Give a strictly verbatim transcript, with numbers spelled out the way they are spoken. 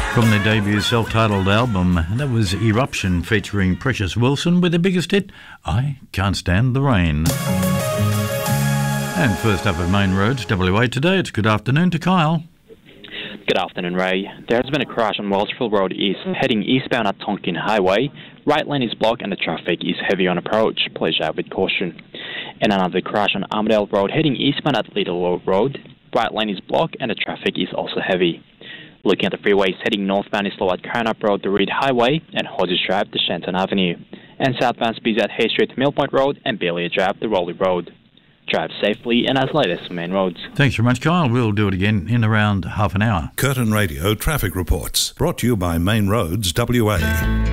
From their debut self-titled album, that was Eruption featuring Precious Wilson with the biggest hit, I Can't Stand the Rain. And first up at Main Roads, W A today, it's good afternoon to Kyle. Good afternoon, Ray. There has been a crash on Wellsville Road East, heading eastbound at Tonkin Highway. Right lane is blocked and the traffic is heavy on approach. Please drive with caution. And another crash on Armadale Road, heading eastbound at Little Road. Right lane is blocked and the traffic is also heavy. Looking at the freeways, heading northbound is slow at Carnup Road to Reed Highway and Hodges Drive to Shenton Avenue. And southbound speeds at Hay Street to Millpoint Road and Bailey Drive to Rowley Road. Drive safely and as late as Main Roads. Thanks very much, Kyle. We'll do it again in around half an hour. Curtin Radio Traffic Reports, brought to you by Main Roads W A.